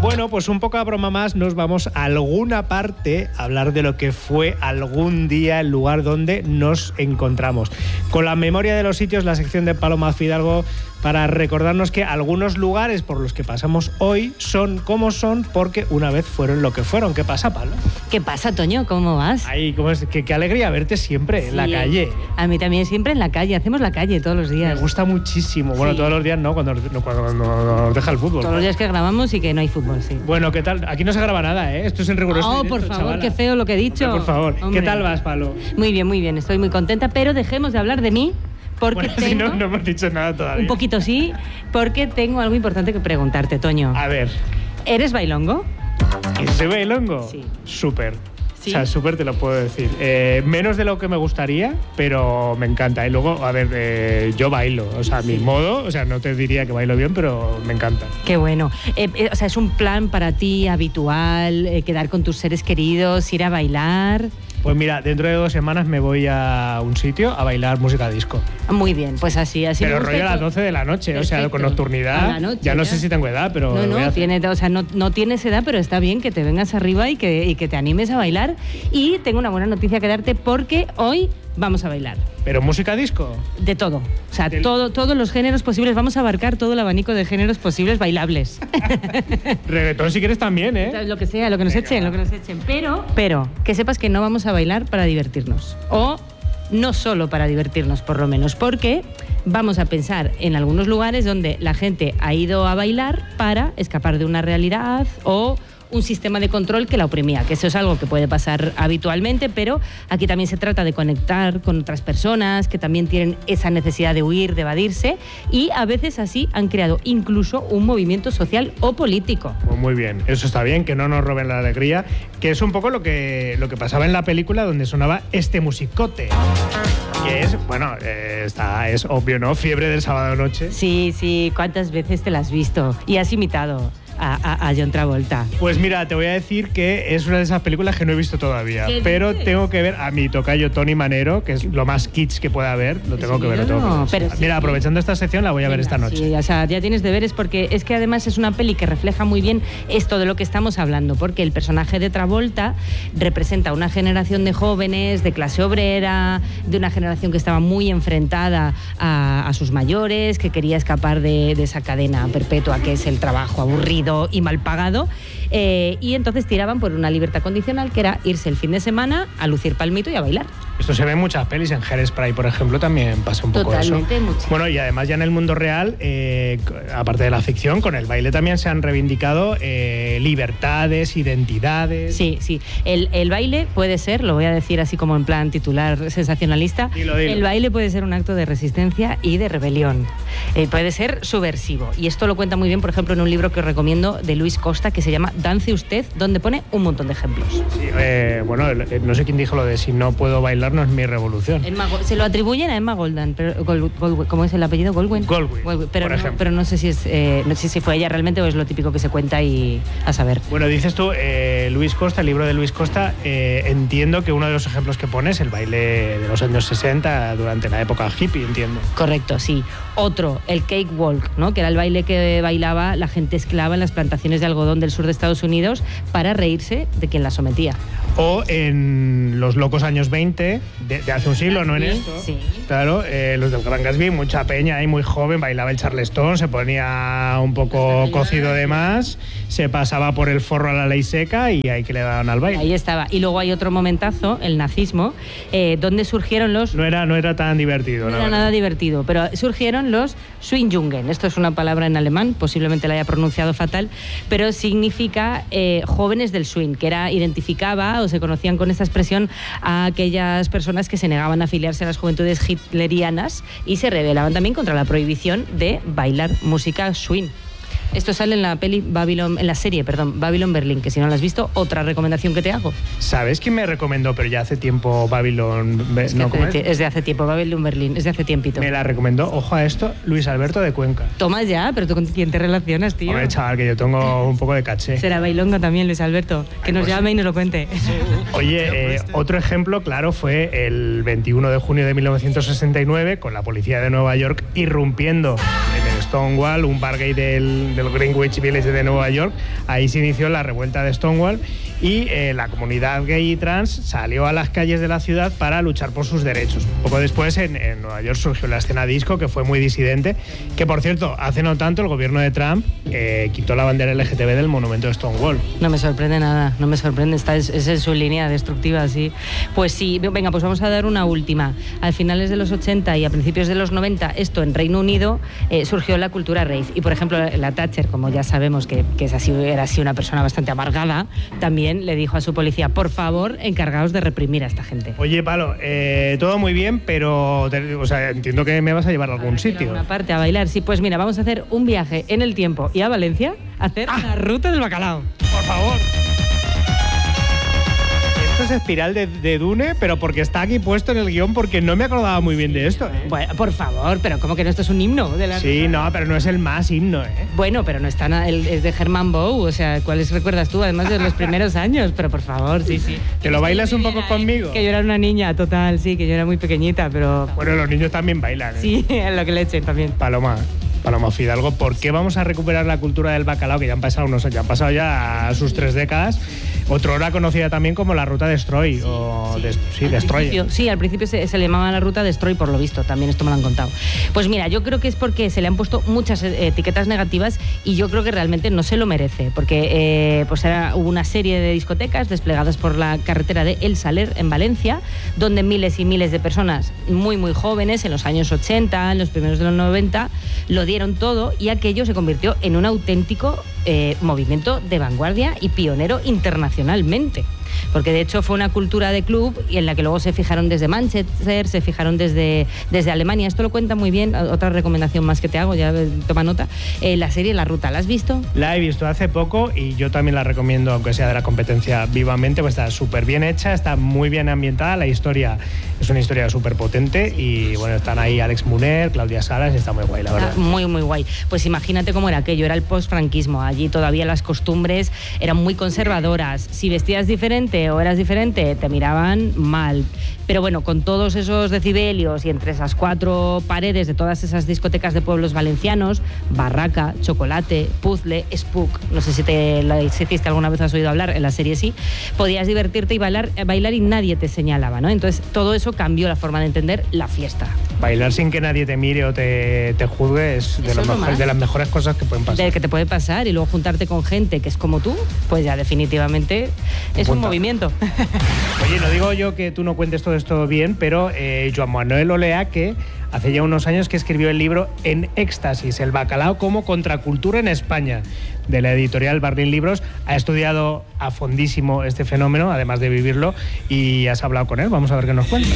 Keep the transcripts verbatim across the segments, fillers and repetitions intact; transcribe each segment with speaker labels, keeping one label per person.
Speaker 1: Bueno, pues un poco a broma más nos vamos a alguna parte a hablar de lo que fue algún día el lugar donde nos encontramos. Con la memoria de los sitios, la sección de Paloma Fidalgo, para recordarnos que algunos lugares por los que pasamos hoy son como son porque una vez fueron lo que fueron. ¿Qué pasa, Pablo?
Speaker 2: ¿Qué pasa, Toño? ¿Cómo vas?
Speaker 1: Ay, ¿cómo es? Qué, qué alegría verte siempre sí, en la calle.
Speaker 2: A mí también siempre en la calle. Hacemos la calle todos los días.
Speaker 1: Me gusta muchísimo. Bueno, sí. Todos los días no, cuando, cuando, cuando nos deja el fútbol.
Speaker 2: Todos los días que grabamos y que no hay fútbol, sí.
Speaker 1: Bueno, ¿qué tal? Aquí no se graba nada, ¿eh? Esto es en riguroso
Speaker 2: Oh,
Speaker 1: directo,
Speaker 2: por favor,
Speaker 1: chavala.
Speaker 2: Qué feo lo que he dicho.
Speaker 1: Hombre, por favor.
Speaker 2: Hombre.
Speaker 1: ¿Qué tal vas, Pablo?
Speaker 2: Muy bien, muy bien. Estoy muy contenta, pero dejemos de hablar de mí. Porque
Speaker 1: bueno,
Speaker 2: tengo,
Speaker 1: si no, no hemos dicho nada todavía.
Speaker 2: Un poquito sí, porque tengo algo importante que preguntarte, Toño.
Speaker 1: A ver.
Speaker 2: ¿Eres bailongo?
Speaker 1: ¿Que soy bailongo?
Speaker 2: Sí.
Speaker 1: Súper.
Speaker 2: ¿Sí?
Speaker 1: O sea, súper te lo puedo decir. Eh, menos de lo que me gustaría, pero me encanta. Y luego, a ver, eh, yo bailo. O sea, a mi modo, o sea, no te diría que bailo bien, pero me encanta.
Speaker 2: Qué bueno. Eh, eh, o sea, ¿es un plan para ti habitual eh, quedar con tus seres queridos, ir a bailar?
Speaker 1: Pues mira, dentro de dos semanas me voy a un sitio a bailar música disco.
Speaker 2: Muy bien, pues así, así.
Speaker 1: Pero rollo a las doce de la noche, perfecto. O sea, con nocturnidad.
Speaker 2: Noche,
Speaker 1: ya no
Speaker 2: ya.
Speaker 1: sé si tengo edad, pero...
Speaker 2: No, no, tiene, o sea, no, no tienes edad, pero está bien que te vengas arriba y que, y que te animes a bailar. Y tengo una buena noticia que darte porque hoy vamos a bailar.
Speaker 1: ¿Pero música disco?
Speaker 2: De todo. O sea,
Speaker 1: Del...
Speaker 2: todo, todos los géneros posibles. Vamos a abarcar todo el abanico de géneros posibles bailables.
Speaker 1: Reggaetón si quieres también, ¿eh?
Speaker 2: Lo que sea, lo que nos Venga. echen, lo que nos echen. Pero, pero, que sepas que no vamos a bailar para divertirnos. O no solo para divertirnos, por lo menos. Porque vamos a pensar en algunos lugares donde la gente ha ido a bailar para escapar de una realidad o un sistema de control que la oprimía, que eso es algo que puede pasar habitualmente, pero aquí también se trata de conectar con otras personas que también tienen esa necesidad de huir, de evadirse, y a veces así han creado incluso un movimiento social o político.
Speaker 1: Pues muy bien, eso está bien, que no nos roben la alegría, que es un poco lo que, lo que pasaba en la película donde sonaba este musicote. Que es, bueno, eh, está, es obvio, ¿no? Fiebre del sábado noche.
Speaker 2: Sí, sí, ¿cuántas veces te la has visto? Y has imitado a, a, a John Travolta.
Speaker 1: Pues mira, te voy a decir que es una de esas películas que no he visto todavía, pero dices? tengo que ver a mi tocayo Tony Manero, que es lo más kitsch que pueda haber, lo tengo sí, que ver, lo tengo no, que ver. Pero mira, sí, aprovechando esta sección la voy a venga, ver esta noche.
Speaker 2: Sí, o sea, ya tienes deberes porque es que además es una peli que refleja muy bien esto de lo que estamos hablando, porque el personaje de Travolta representa una generación de jóvenes de clase obrera, de una generación que estaba muy enfrentada a, a sus mayores, que quería escapar de, de esa cadena perpetua que es el trabajo aburrido y mal pagado, eh, y entonces tiraban por una libertad condicional que era irse el fin de semana a lucir palmito y a bailar.
Speaker 1: Esto se ve en muchas pelis, en Hairspray, por ejemplo, también pasa un poco
Speaker 2: Totalmente,
Speaker 1: eso.
Speaker 2: Muchísimo.
Speaker 1: Bueno, y además ya en el mundo real, eh, aparte de la ficción, con el baile también se han reivindicado eh, libertades, identidades.
Speaker 2: Sí, sí. El, el baile puede ser, lo voy a decir así como en plan titular sensacionalista,
Speaker 1: dilo, dilo.
Speaker 2: El baile puede ser un acto de resistencia y de rebelión. Eh, puede ser subversivo. Y esto lo cuenta muy bien, por ejemplo, en un libro que os recomiendo de Luis Costa, que se llama Dance Usted, donde pone un montón de ejemplos.
Speaker 1: Sí, eh, bueno, no sé quién dijo lo de si no puedo bailar no es mi revolución.
Speaker 2: Emma, se lo atribuyen a Emma Goldman, pero, Gold, Gold, ¿cómo es el apellido? Goldwyn.
Speaker 1: Goldwyn,
Speaker 2: Goldwyn pero,
Speaker 1: por
Speaker 2: no,
Speaker 1: ejemplo.
Speaker 2: pero no sé si es, eh, no sé si fue ella realmente o es lo típico que se cuenta y a saber.
Speaker 1: Bueno, dices tú, eh, Luis Costa, el libro de Luis Costa, eh, entiendo que uno de los ejemplos que pone es el baile de los años sesenta durante la época hippie, entiendo.
Speaker 2: Correcto, sí. Otro, el cakewalk, ¿no? Que era el baile que bailaba la gente esclava en las plantaciones de algodón del sur de Estados Unidos para reírse de quien la sometía.
Speaker 1: O en los locos años veinte, de, de hace un siglo, ¿no en esto?
Speaker 2: Sí.
Speaker 1: Claro, eh, los del Gran Gatsby, mucha peña ahí, muy joven, bailaba el charleston, se ponía un poco cocido de más, se pasaba por el forro a la ley seca y ahí que le daban al baile.
Speaker 2: Ahí estaba. Y luego hay otro momentazo, el nazismo, eh, donde surgieron los...
Speaker 1: No era, no era tan divertido.
Speaker 2: No era nada divertido, pero surgieron los Swingjungen. Esto es una palabra en alemán, posiblemente la haya pronunciado fatal, pero significa eh, jóvenes del swing, que era, identificaba o se conocían con esta expresión a aquellas personas que se negaban a afiliarse a las juventudes hitlerianas y se rebelaban también contra la prohibición de bailar música swing. Esto sale en la peli Babylon, en la serie, perdón, Babylon Berlin, que si no la has visto, otra recomendación que te hago.
Speaker 1: ¿Sabes quién me recomendó, pero ya hace tiempo, Babylon...
Speaker 2: Es,
Speaker 1: ¿no?
Speaker 2: hace, es? es de hace tiempo, Babylon Berlin, es de hace tiempito.
Speaker 1: Me la recomendó, ojo a esto, Luis Alberto de Cuenca.
Speaker 2: Toma ya, pero tú con quién te relacionas, tío.
Speaker 1: Hombre, chaval, que yo tengo un poco de caché.
Speaker 2: Será bailongo también, Luis Alberto, que Ay, nos pues, llame y nos lo cuente.
Speaker 1: Oye, eh, otro ejemplo, claro, fue el veintiuno de junio de mil novecientos sesenta y nueve, con la policía de Nueva York irrumpiendo en el Stonewall, un bar gay del, del Greenwich Village de Nueva York. Ahí se inició la revuelta de Stonewall y eh, la comunidad gay y trans salió a las calles de la ciudad para luchar por sus derechos. Poco después en, en Nueva York surgió la escena disco, que fue muy disidente, que por cierto, hace no tanto el gobierno de Trump eh, quitó la bandera L G T B del monumento de Stonewall.
Speaker 2: No me sorprende nada, no me sorprende, está, es, es en su línea destructiva, sí. Pues sí, venga, pues vamos a dar una última. A finales de los ochenta y a principios de los noventa, esto en Reino Unido, eh, surgió la cultura rave. Y por ejemplo, la Thatcher, como ya sabemos que, que es así, era así una persona bastante amargada, también le dijo a su policía, por favor, encargaos de reprimir a esta gente.
Speaker 1: Oye, Palo, eh, todo muy bien, pero te, o sea, entiendo que me vas a llevar a algún a sitio.
Speaker 2: Una parte a bailar, sí, pues mira, vamos a hacer un viaje en el tiempo y a Valencia a hacer ah. la ruta del bacalao.
Speaker 1: Por favor. Es Espiral de, de Dune, pero porque está aquí puesto en el guión, porque no me acordaba muy bien de esto, ¿eh?
Speaker 2: Bueno, por favor, pero ¿cómo que no? Esto es un himno de la...
Speaker 1: Sí, no, pero no es el más himno, ¿eh?
Speaker 2: Bueno, pero no está nada, es de Herman Bow, o sea, ¿cuáles recuerdas tú? Además de los primeros años, pero por favor, sí, sí.
Speaker 1: ¿Te lo bailas un poco conmigo?
Speaker 2: Que yo era una niña, total, sí, que yo era muy pequeñita, pero...
Speaker 1: Bueno, los niños también bailan, ¿eh?
Speaker 2: Sí, es lo que le echen también.
Speaker 1: Paloma, Paloma Fidalgo, ¿por qué vamos a recuperar la cultura del bacalao, que ya han pasado unos años, ya han pasado ya sus tres décadas? Otrora conocida también como la ruta Destroy, sí, o sí, de, sí Destroy.
Speaker 2: Sí, al principio se, se le llamaba la ruta Destroy, por lo visto, también esto me lo han contado. Pues mira, yo creo que es porque se le han puesto muchas etiquetas negativas y yo creo que realmente no se lo merece, porque eh, pues era, hubo una serie de discotecas desplegadas por la carretera de El Saler en Valencia, donde miles y miles de personas muy muy jóvenes, en los años ochenta, en los primeros de los noventa, lo dieron todo y aquello se convirtió en un auténtico eh, movimiento de vanguardia y pionero internacionalmente. Porque de hecho fue una cultura de club y en la que luego se fijaron desde Manchester, se fijaron desde, desde Alemania. Esto lo cuenta muy bien, otra recomendación más que te hago, ya toma nota, eh, la serie La Ruta. ¿La has visto?
Speaker 1: La he visto hace poco y yo también la recomiendo, aunque sea de la competencia, vivamente, pues está súper bien hecha, está muy bien ambientada, la historia es una historia súper potente y bueno, están ahí Alex Muner, Claudia Salas, y está muy guay, la verdad.
Speaker 2: Ah, muy, muy guay. Pues imagínate cómo era aquello, era el post-franquismo, allí todavía las costumbres eran muy conservadoras, si vestías diferente o eras diferente, te miraban mal. Pero bueno, con todos esos decibelios y entre esas cuatro paredes de todas esas discotecas de pueblos valencianos, Barraca, Chocolate, Puzzle, Spook, no sé si te la hiciste alguna vez, has oído hablar, en la serie sí, podías divertirte y bailar, bailar y nadie te señalaba, ¿no? Entonces todo eso cambió la forma de entender la fiesta.
Speaker 1: Bailar sin que nadie te mire o te, te juzgue es, de, lo mejor, de las mejores cosas que pueden pasar.
Speaker 2: De que te puede pasar, y luego juntarte con gente que es como tú, pues ya definitivamente es un movimiento.
Speaker 1: Oye, no digo yo que tú no cuentes todo esto bien, pero eh, Joan Manuel Olea, que hace ya unos años que escribió el libro En Éxtasis, el bacalao como contracultura en España, de la editorial Barlín Libros, ha estudiado a fondísimo este fenómeno, además de vivirlo, y has hablado con él. Vamos a ver qué nos cuenta.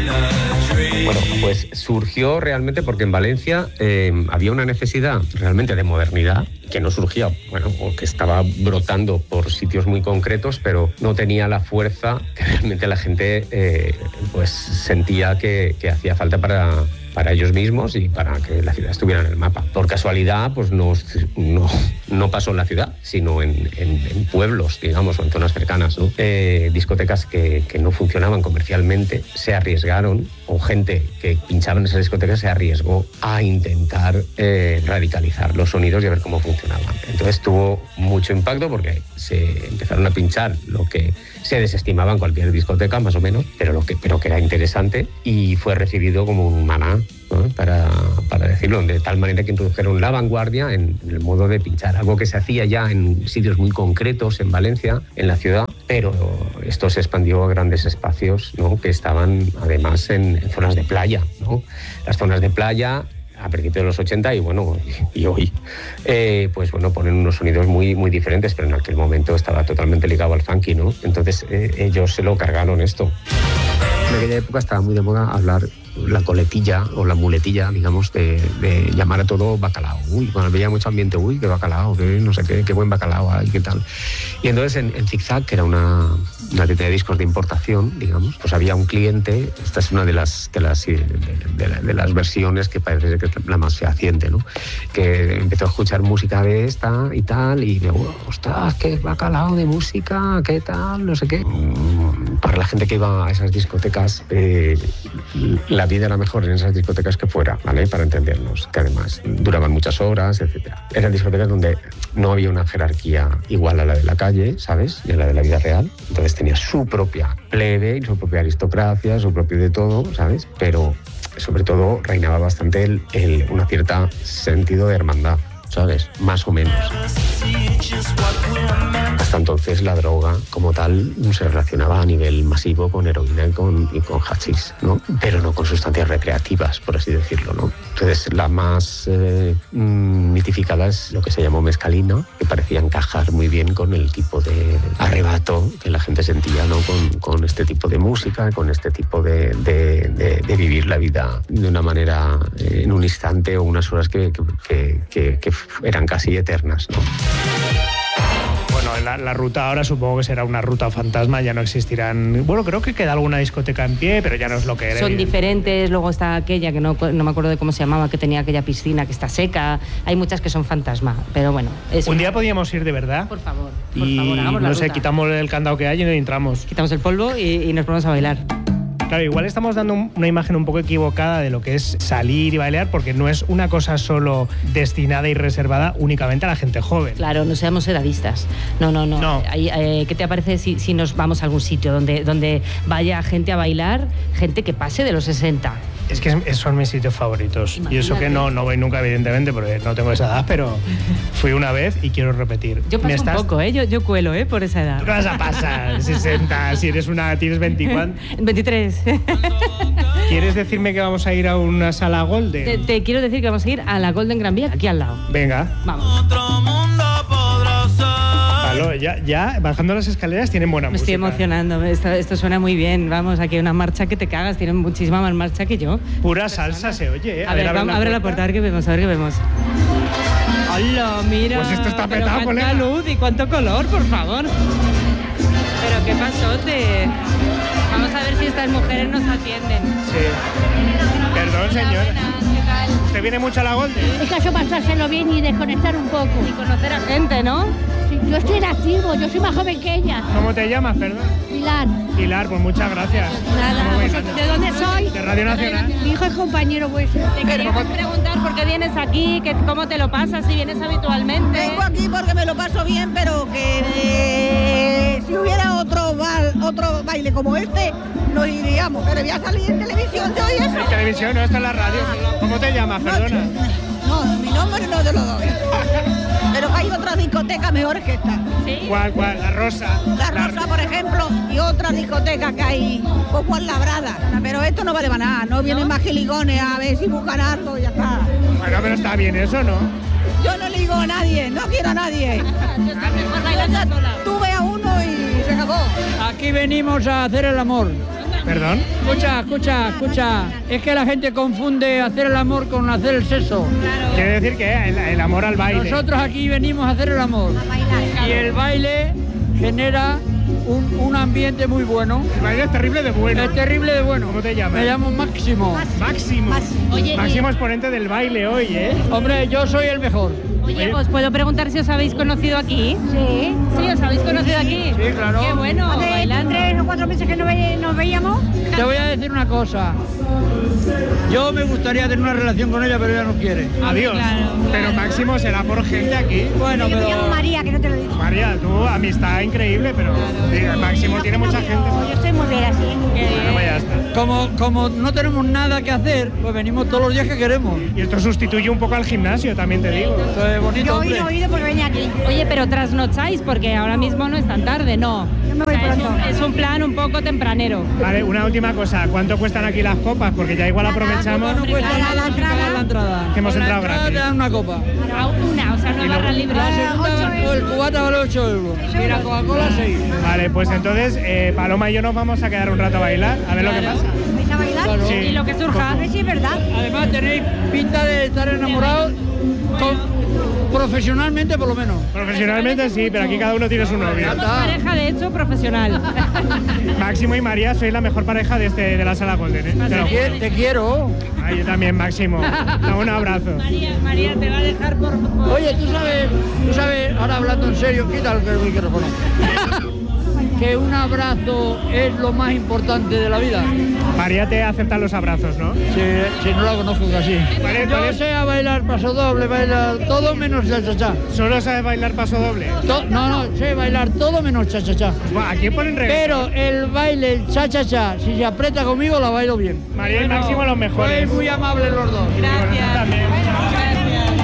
Speaker 3: Bueno, pues surgió realmente porque en Valencia eh, había una necesidad realmente de modernidad que no surgía, bueno, o que estaba brotando por sitios muy concretos, pero no tenía la fuerza que realmente la gente eh, pues sentía que, que hacía falta para... para ellos mismos y para que la ciudad estuviera en el mapa. Por casualidad, pues no, no, no pasó en la ciudad, sino en, en, en pueblos, digamos, o en zonas cercanas, ¿no? Eh, discotecas que, que no funcionaban comercialmente se arriesgaron, o gente que pinchaba en esas discotecas se arriesgó a intentar eh, radicalizar los sonidos y a ver cómo funcionaban. Entonces tuvo mucho impacto porque se empezaron a pinchar lo que se desestimaba en cualquier discoteca, más o menos, pero, lo que, pero que era interesante, y fue recibido como un maná, ¿no? para, para decirlo, de tal manera que introdujeron la vanguardia en, en el modo de pinchar, algo que se hacía ya en sitios muy concretos en Valencia, en la ciudad, pero esto se expandió a grandes espacios, ¿no? Que estaban además en, en zonas de playa, ¿no? Las zonas de playa a principios de los ochenta y bueno, y, y hoy, eh, pues bueno, ponen unos sonidos muy, muy diferentes, pero en aquel momento estaba totalmente ligado al funky, ¿no? Entonces eh, ellos se lo cargaron esto. En aquella época estaba muy de moda hablar la coletilla o la muletilla, digamos, de, de llamar a todo bacalao. Uy, cuando veía mucho ambiente, uy, qué bacalao, qué no sé qué, qué buen bacalao hay, qué tal. Y entonces en, en Zigzag, que era una, una tienda de discos de importación, digamos, pues había un cliente, esta es una de las, de las, de, de, de las versiones que parece que es la más fehaciente, ¿no? Que empezó a escuchar música de esta y tal, y me digo, ostras, qué bacalao de música, qué tal, no sé qué. Para la gente que iba a esas discotecas, eh, la la vida era mejor en esas discotecas que fuera, ¿vale? Para entendernos, que además duraban muchas horas, etcétera. Eran discotecas donde no había una jerarquía igual a la de la calle, ¿sabes? Y a la de la vida real. Entonces tenía su propia plebe, su propia aristocracia, su propio de todo, ¿sabes? Pero sobre todo reinaba bastante el, el, una cierta sentido de hermandad, ¿sabes? Más o menos. Hasta entonces la droga como tal se relacionaba a nivel masivo con heroína y con, y con hachís, ¿no? Pero no con sustancias recreativas, por así decirlo, ¿no? Entonces la más eh, mitificada es lo que se llamó mescalina, que parecía encajar muy bien con el tipo de arrebato que la gente sentía, ¿no? Con, con este tipo de música, con este tipo de, de, de, de vivir la vida de una manera eh, en un instante o unas horas que, que, que, que eran casi eternas, ¿no?
Speaker 1: Bueno, la, la ruta ahora supongo que será una ruta fantasma, ya no existirán... Bueno, creo que queda alguna discoteca en pie, pero ya no es lo que era.
Speaker 2: Son diferentes, luego está aquella que no, no me acuerdo de cómo se llamaba, que tenía aquella piscina que está seca. Hay muchas que son fantasma, pero bueno. Es
Speaker 1: un día podíamos ir de verdad.
Speaker 2: Por favor, por
Speaker 1: y,
Speaker 2: favor, hagamos la
Speaker 1: no sé,
Speaker 2: ruta.
Speaker 1: quitamos el candado que hay y entramos.
Speaker 2: Quitamos el polvo y, y nos ponemos a bailar.
Speaker 1: Claro, igual estamos dando una imagen un poco equivocada de lo que es salir y bailar, porque no es una cosa solo destinada y reservada únicamente a la gente joven.
Speaker 2: Claro, no seamos edadistas. No, no, no.
Speaker 1: No.
Speaker 2: Eh, ¿Qué te parece si, si nos vamos a algún sitio donde, donde vaya gente a bailar, gente que pase de los sesenta?
Speaker 1: Es que es, son mis sitios favoritos. Imagínate. Y eso que no, no voy nunca, evidentemente, porque no tengo esa edad, pero fui una vez y quiero repetir.
Speaker 2: Yo paso
Speaker 1: estás...
Speaker 2: un poco, ¿eh? Yo, yo cuelo, ¿eh? Por esa edad.
Speaker 1: ¿Qué vas a pasar? sesenta, si eres una... ¿Tienes veinticuatro?
Speaker 2: veintitrés.
Speaker 1: ¿Quieres decirme que vamos a ir a una sala Golden?
Speaker 2: Te, te quiero decir que vamos a ir a la Golden Gran Vía, aquí al lado.
Speaker 1: Venga.
Speaker 2: Vamos.
Speaker 1: Palo, ya, ya bajando las escaleras tienen buena
Speaker 2: Me
Speaker 1: música.
Speaker 2: estoy emocionando, esto, esto suena muy bien. Vamos, aquí hay una marcha que te cagas, tienen muchísima más marcha que yo.
Speaker 1: Pura salsa se oye, ¿eh?
Speaker 2: A, a ver, ver vamos, la abre la puerta, a ver qué vemos, a ver qué vemos. ¡Hola, mira!
Speaker 1: Pues esto está petado,
Speaker 2: pero
Speaker 1: colega.
Speaker 2: ¡Cuánta luz y cuánto color, por favor! Pero qué pasote. Vamos a ver si estas mujeres nos atienden.
Speaker 1: Sí. Perdón, señora.
Speaker 2: ¿Qué tal?
Speaker 1: ¿Usted viene mucho a la Golden?
Speaker 4: Es que eso pasárselo bien y desconectar un poco.
Speaker 2: Y conocer a gente, ¿no?
Speaker 4: Sí, yo estoy en activo, yo soy más joven que ella.
Speaker 1: ¿Cómo te llamas, perdón?
Speaker 4: Pilar.
Speaker 1: Pilar, pues muchas gracias.
Speaker 4: Nada, ¿vosotros de dónde soy?
Speaker 1: De Radio Nacional.
Speaker 4: Mi hijo es compañero vuestro.
Speaker 2: Te queríamos preguntar por qué vienes aquí, que, cómo te lo pasas, si vienes habitualmente.
Speaker 5: Vengo aquí porque me lo paso bien, pero que eh, si hubiera otro, ba otro baile como este, nos iríamos. Pero voy a salir en televisión, ¿te oyes?
Speaker 1: En televisión, no, está en la radio. ¿Cómo te llamas, perdona?
Speaker 5: No, no, mi nombre no te lo doy. Pero hay otras discotecas mejores que esta.
Speaker 2: ¿Sí?
Speaker 1: ¿Cuál, cuál? La Rosa.
Speaker 5: La Rosa, por ejemplo, y otra discoteca que hay poco en Labrada. Pero esto no vale para nada, no vienen más giligones a ver si buscan algo y ya está.
Speaker 1: Bueno, pero está bien eso, ¿no?
Speaker 5: Yo no ligo a nadie, no quiero a nadie. Tuve a uno y se acabó.
Speaker 6: Aquí venimos a hacer el amor.
Speaker 1: ¿Perdón?
Speaker 6: Escucha, escucha, escucha. Es que la gente confunde hacer el amor con hacer el sexo.
Speaker 1: Quiere decir que el, el amor al baile.
Speaker 6: Nosotros aquí venimos a hacer el amor. Y el baile genera un, un ambiente muy bueno.
Speaker 1: El baile es terrible de bueno.
Speaker 6: Es terrible de bueno.
Speaker 1: ¿Cómo te llamas?
Speaker 6: Me llamo Máximo.
Speaker 1: Máximo.
Speaker 2: Oye,
Speaker 1: Máximo exponente del baile hoy, ¿eh?
Speaker 6: Hombre, yo soy el mejor.
Speaker 2: Oye, ¿os puedo preguntar si os habéis conocido aquí?
Speaker 4: Sí.
Speaker 2: Sí, ¿os habéis conocido aquí?
Speaker 6: Sí, claro.
Speaker 2: Qué bueno,
Speaker 4: Hace
Speaker 2: bailando.
Speaker 4: tres o cuatro meses que no ve nos veíamos.
Speaker 6: Te voy a decir una cosa. Yo me gustaría tener una relación con ella, pero ella no quiere.
Speaker 1: Adiós.
Speaker 2: Claro,
Speaker 1: Pero
Speaker 2: claro.
Speaker 1: Máximo será por gente aquí.
Speaker 6: Bueno,
Speaker 4: Yo me llamo
Speaker 6: pero...
Speaker 4: María, que no te lo digo.
Speaker 1: María, tú, amistad increíble, pero sí, Máximo tiene mucha gente.
Speaker 4: Yo estoy muy bien así.
Speaker 1: Bueno, pues ya está.
Speaker 6: Como, como no tenemos nada que hacer, pues venimos todos los días que queremos.
Speaker 1: Y esto sustituye un poco al gimnasio, también te digo.
Speaker 6: Esto es bonito,
Speaker 4: Yo he
Speaker 6: hombre.
Speaker 4: oído, he oído porque venía aquí.
Speaker 2: Oye, pero trasnocháis porque ahora mismo no es tan tarde, ¿no?
Speaker 4: Yo me voy
Speaker 2: O sea, es,
Speaker 4: pronto.
Speaker 2: un, es un plan un poco tempranero.
Speaker 1: Vale, una última cosa. ¿Cuánto cuestan aquí las copas? Porque ya igual aprovechamos
Speaker 6: No cuesta
Speaker 4: La- la-
Speaker 6: nada
Speaker 4: la
Speaker 6: sin pagar
Speaker 4: entrada.
Speaker 6: la entrada.
Speaker 1: que hemos
Speaker 6: Con la
Speaker 1: entrado
Speaker 6: entrada
Speaker 1: gratis.
Speaker 6: te dan una copa.
Speaker 2: A una, o sea, no
Speaker 1: Y
Speaker 2: barra
Speaker 1: luego-
Speaker 2: libre.
Speaker 6: La segunda, el cubata vale ocho euros. Y la Coca-Cola seis.
Speaker 1: Vale, pues entonces eh, Paloma y yo nos vamos a quedar un rato a bailar, a ver lo que
Speaker 2: Claro.
Speaker 1: pasa.
Speaker 4: ¿Vais a bailar?
Speaker 6: Claro.
Speaker 1: Sí.
Speaker 2: Y lo que surja.
Speaker 4: A ver si es verdad.
Speaker 6: Además tenéis pinta de estar enamorados con- profesionalmente por lo menos.
Speaker 1: Profesionalmente sí, pero aquí cada uno tiene su novio.
Speaker 2: Somos pareja, de hecho, profesional.
Speaker 1: Máximo y María, sois la mejor pareja de, este, de la sala Golden, ¿eh? Te lo
Speaker 6: Te,
Speaker 1: juro.
Speaker 6: qui- te quiero.
Speaker 1: Ay, yo también, Máximo. Da un abrazo.
Speaker 2: María, María, te va a dejar por... por-
Speaker 6: Oye, tú sabes, tú sabes, ahora hablando en serio, quita el micrófono. que un abrazo es lo más importante de la vida.
Speaker 1: María te aceptan los abrazos, ¿no?
Speaker 6: Sí, sí, no la conozco casi.
Speaker 1: Vale,
Speaker 6: Yo
Speaker 1: vale.
Speaker 6: sé a bailar paso doble, bailar todo menos cha-cha-cha.
Speaker 1: ¿Solo sabes bailar paso doble?
Speaker 6: To- no, no, sé bailar todo menos cha-cha-cha.
Speaker 1: Bueno, aquí ponen reggaetón.
Speaker 6: Pero el baile, el cha-cha-cha, si se aprieta conmigo, la bailo bien.
Speaker 1: María y Máximo los mejores.
Speaker 6: Sois muy amables los dos.
Speaker 1: Gracias. También.